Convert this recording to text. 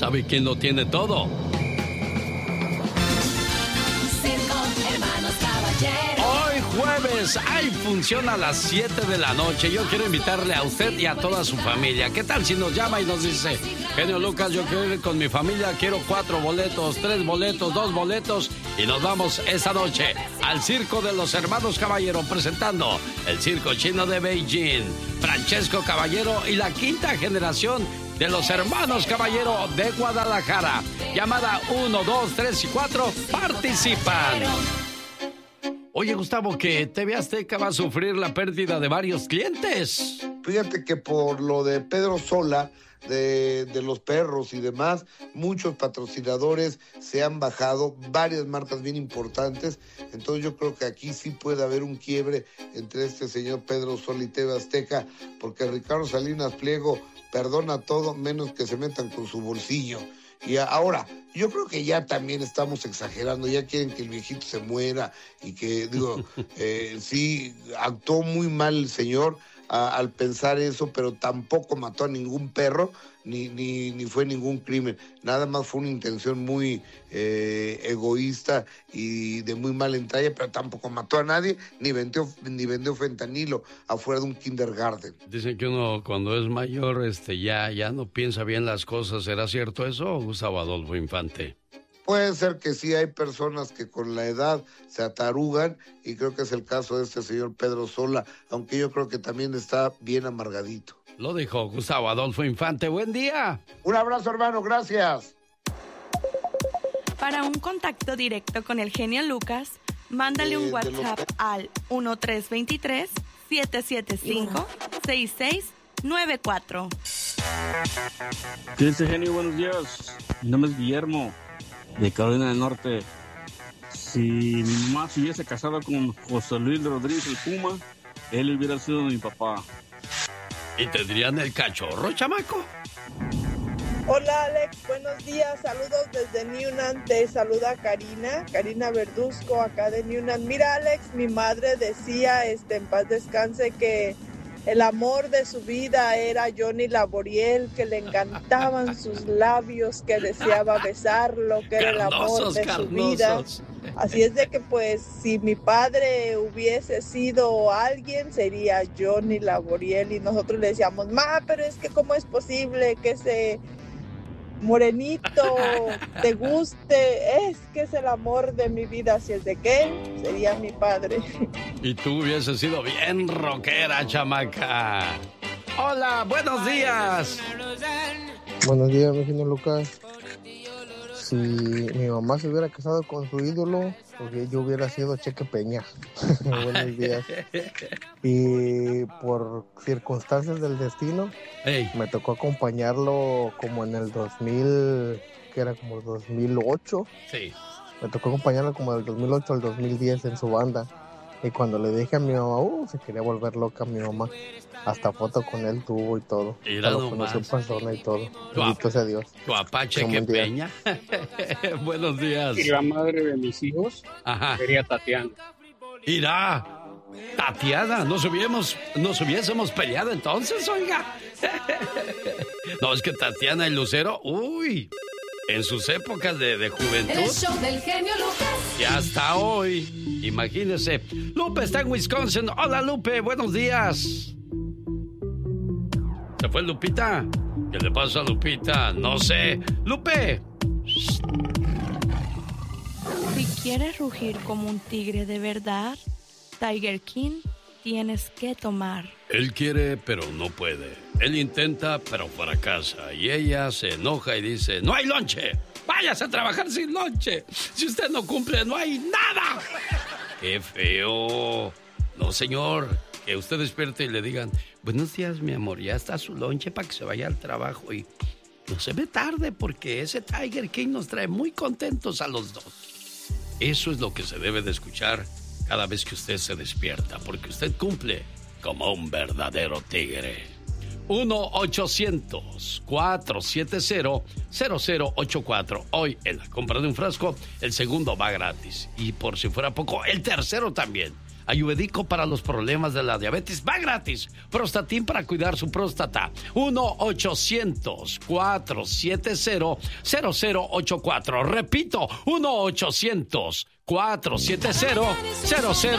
¿Sabe quién lo tiene todo? Hoy jueves hay función a las 7 de la noche. Yo quiero invitarle a usted y a toda su familia. ¿Qué tal si nos llama y nos dice: genio Lucas, yo quiero ir con mi familia, quiero 4 boletos, 3 boletos, 2 boletos, y nos vamos esta noche al Circo de los Hermanos Caballero, presentando el Circo Chino de Beijing, Francesco Caballero y la quinta generación de los Hermanos Caballero de Guadalajara? Llamada 1, 2, 3 y 4 participan. Oye, Gustavo, que TV Azteca va a sufrir la pérdida de varios clientes. Fíjate que por lo de Pedro Sola, de los perros y demás, muchos patrocinadores se han bajado, varias marcas bien importantes. Entonces yo creo que aquí sí puede haber un quiebre entre este señor Pedro Sola y TV Azteca, porque Ricardo Salinas Pliego perdona todo menos que se metan con su bolsillo. Y ahora, yo creo que ya también estamos exagerando, ya quieren que el viejito se muera y que, sí, actuó muy mal el señor al pensar eso, pero tampoco mató a ningún perro, ni fue ningún crimen. Nada más fue una intención muy egoísta y de muy mala entraña, pero tampoco mató a nadie, ni vendió fentanilo afuera de un kindergarten. Dicen que uno cuando es mayor ya no piensa bien las cosas. ¿Será cierto eso, Gustavo Adolfo Infante? Puede ser que sí, hay personas que con la edad se atarugan, y creo que es el caso de este señor Pedro Sola, aunque yo creo que también está bien amargadito. Lo dijo Gustavo Adolfo Infante. ¡Buen día! Un abrazo, hermano, gracias. Para un contacto directo con el genio Lucas, mándale un WhatsApp al 1323-775-6694. ¿Qué dice, genio? Buenos días. Mi nombre es Guillermo, de Carolina del Norte. Si mi mamá se hubiese casado con José Luis Rodríguez el Puma, él hubiera sido mi papá. ¿Y tendrían el cachorro, chamaco? Hola, Alex, buenos días, saludos desde Newnan, te saluda Karina Verduzco, acá de Newnan. Mira, Alex, mi madre decía, en paz descanse, que el amor de su vida era Johnny Laboriel, que le encantaban sus labios, que deseaba besarlo, que era el amor de su vida. Así es de que, pues, si mi padre hubiese sido alguien, sería Johnny Laboriel. Y nosotros le decíamos: ma, pero es que ¿cómo es posible que ese morenito te guste? Es que es el amor de mi vida. Así es de que él sería mi padre. Y tú hubieses sido bien rockera, chamaca. Hola, buenos días. Buenos días, mi genio Lucas. Si mi mamá se hubiera casado con su ídolo, porque yo hubiera sido Cheque Peña. Buenos días. Y por circunstancias del destino, me tocó acompañarlo como en el 2000, que era como el 2008. Sí. Me tocó acompañarlo como del 2008 al 2010 en su banda. Y cuando le dije a mi mamá, se quería volver loca mi mamá. Hasta foto con él tuvo y todo. Lo conoció en persona y todo. Bendito sea Dios. Tu Apache que Peña. Buenos días. Y la madre de mis hijos sería Tatiana. Irá. Tatiana, nos hubiésemos peleado entonces, oiga. No, es que Tatiana y Lucero, en sus épocas de juventud. El show del genio Lucas. Y hasta hoy, imagínese. Lupe está en Wisconsin. Hola, Lupe, buenos días. ¿Se fue Lupita? ¿Qué le pasa a Lupita? No sé. ¡Lupe! Si quieres rugir como un tigre de verdad, Tiger King, tienes que tomar. Él quiere, pero no puede. Él intenta, pero fracasa. Y ella se enoja y dice: ¡no hay lonche! ¡Váyase a trabajar sin lonche! Si usted no cumple, no hay nada. ¡Qué feo! No, señor. Que usted despierte y le digan: buenos días, mi amor, ya está su lonche para que se vaya al trabajo. Y no se ve tarde, porque ese Tiger King nos trae muy contentos a los dos. Eso es lo que se debe de escuchar cada vez que usted se despierta, porque usted cumple como un verdadero tigre. 1-800-470-0084. Hoy, en la compra de un frasco, el segundo va gratis. Y por si fuera poco, el tercero también. Ayurvédico para los problemas de la diabetes, va gratis. Prostatin para cuidar su próstata. 1-800-470-0084. Repito, 1-800-470-0084.